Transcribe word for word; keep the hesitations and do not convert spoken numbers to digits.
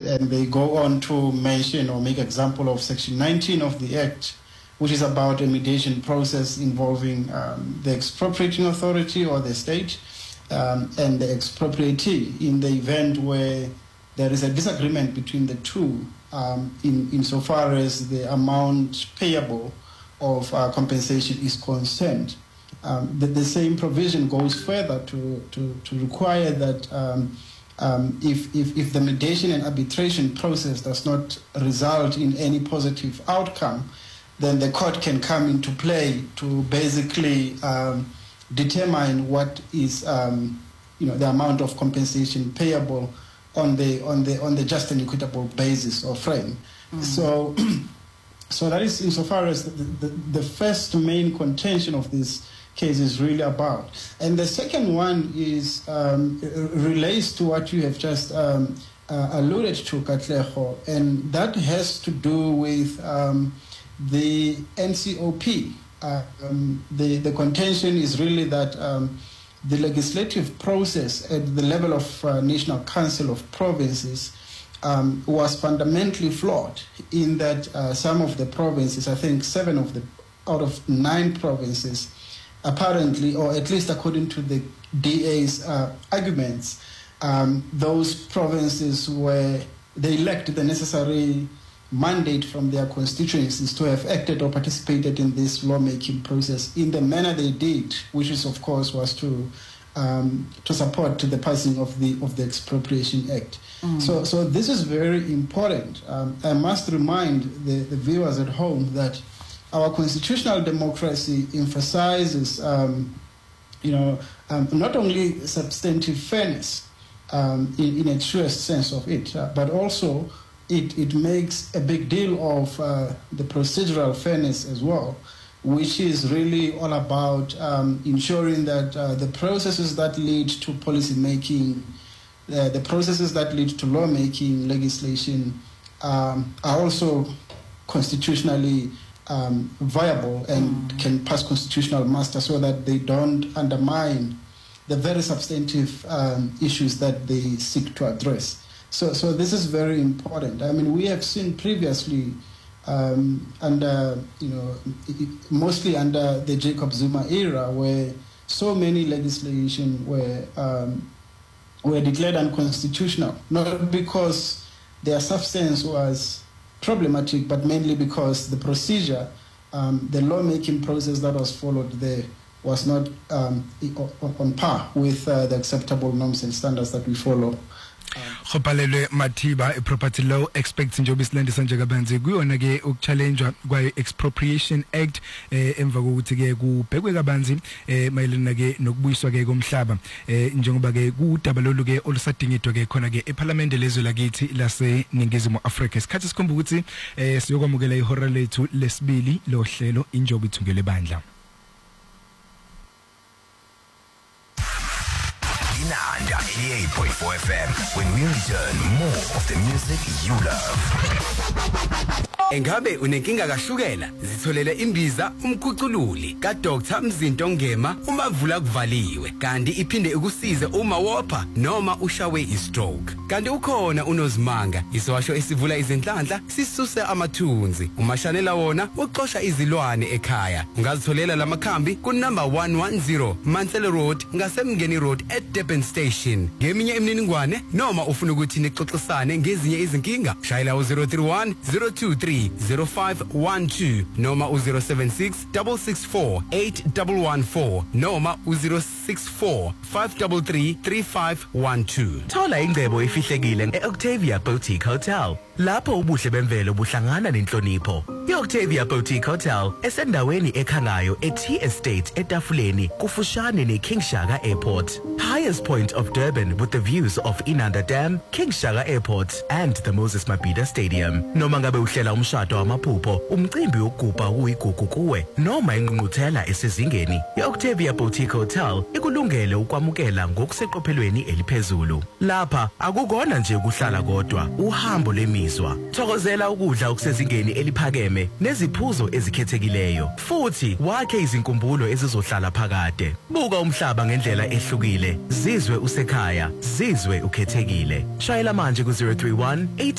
and they go on to mention or make example of Section nineteen of the Act, which is about a mediation process involving um, the expropriating authority or the state um, and the expropriatee in the event where there is a disagreement between the two um, in insofar as the amount payable of uh, compensation is concerned. Um, the, the same provision goes further to, to, to require that um, um, if, if, if the mediation and arbitration process does not result in any positive outcome, then the court can come into play to basically um, determine what is um, you know, the amount of compensation payable on the on the on the just and equitable basis or frame. Mm-hmm. So, so that is insofar as the, the, the first main contention of this case is really about. And the second one is um, relates to what you have just um, uh, alluded to, Katlego, and that has to do with um, the N C O P. Uh, um, the, the contention is really that um, the legislative process at the level of uh, National Council of Provinces um, was fundamentally flawed in that uh, some of the provinces, I think seven of the out of nine provinces, apparently, or at least according to the D A's uh, arguments, um, those provinces were, they lacked the necessary mandate from their constituencies to have acted or participated in this lawmaking process in the manner they did, which is, of course, was to um, to support to the passing of the of the Expropriation Act. Mm. So, so this is very important. Um, I must remind the, the viewers at home that our constitutional democracy emphasizes, um, you know, um, not only substantive fairness um, in, in a truest sense of it, uh, but also It, it makes a big deal of uh, the procedural fairness as well, which is really all about um, ensuring that uh, the processes that lead to policy making, uh, the processes that lead to lawmaking legislation um, are also constitutionally um, viable and mm. can pass constitutional muster so that they don't undermine the very substantive um, issues that they seek to address. So, so this is very important. I mean, we have seen previously, um, under you know, mostly under the Jacob Zuma era, where so many legislation were um, were declared unconstitutional, not because their substance was problematic, but mainly because the procedure, um, the lawmaking process that was followed there was not um, on par with uh, the acceptable norms and standards that we follow. Khopalelwe Matiba property law expects njobe silandisa nje kabanzi kuyona ke ukuchallenge kwa Expropriation Act eh emva kokuthi ke kubhekwe kabanzi eh mayelana ke nokubuyiswa ke komhlaba eh njengoba ke kudaba lolu ke olusadingidwa ke khona ke eParliament lezwe lakithi lase Ningizimu Africa. Isikhathi sikhomba ukuthi eh siyokwamukela ihora lethu lesibili lohlelo injobe ithungele bandla. Inanda eighty-eight point four F M. When we return, more of the music you love. Engabe unenkinga kashukela zitholela imbiza umkhucululi ka Doctor Mzinto Ngema umavula kuvaliwe kanti iphinde ukusize uma wopha noma ushawe istroke kanti ukhona unozimanga isowasho esivula izinhlanhla sisuse amathunzi umashanela wona uxosha izilwane ekhaya ungazitholela lamakhambi ku number one ten Mansell Road ngasemngeni Road at Durban Station ngeminye imininingwane noma ufuna ukuthi nixoxisane ngezinye izinkinga shayela u zero three one zero two three zero five one two noma u zero seven six six six four eight one one four noma u zero six four five three three three five one two. Thola ingcebo efihlekile e-Octavia Boutique Hotel. Lapho ubuhle bemvelo buhlangana nenhlonipho. I-Octavia Boutique Hotel esendaweni ekhangayo e-T Estate etafuleni kufushane ne-King Shaka Airport. Highest point of Durban with the views of Inanda Dam, King Shaka Airport and the Moses Mabhida Stadium. Noma ngabe uhlela umshado wamaphupho, umcimbi wokugubha kuyigugu kuwe noma ingqungquthela esezingeni, i-Octavia Boutique Hotel ikulungele ukwamukela ngokuseqophelweni eliphezulu. Lapha akukona nje ukuhlala kodwa, uhambo lemizwa. Thokozela ukudla okusezingeni eliphakeme neziphuzo ezikhethekileyo. Futhi wakhe izinkumbulo ezizohlala phakade. Buka umhlaba ngendlela ehlukile. Zizwe usekhaya, zizwe ukhethekile. Shayela manje ku zero three one eight